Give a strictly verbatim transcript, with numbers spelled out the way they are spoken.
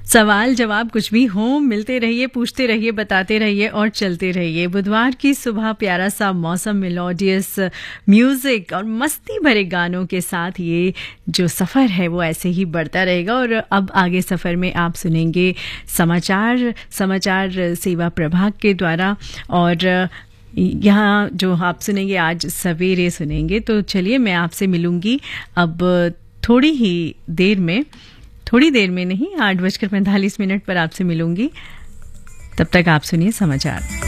सवाल जवाब कुछ भी हो, मिलते रहिए, पूछते रहिए, बताते रहिए और चलते रहिए। बुधवार की सुबह प्यारा सा मौसम, मेलोडियस म्यूजिक और मस्ती भरे गानों के साथ ये जो सफ़र है वो ऐसे ही बढ़ता रहेगा। और अब आगे सफ़र में आप सुनेंगे समाचार समाचार सेवा प्रभाग के द्वारा, और यहाँ जो आप सुनेंगे आज सवेरे सुनेंगे। तो चलिए मैं आपसे मिलूँगी अब थोड़ी ही देर में, थोड़ी देर में नहीं, आठ बजकर पैंतालीस मिनट पर आपसे मिलूंगी। तब तक आप सुनिए समाचार।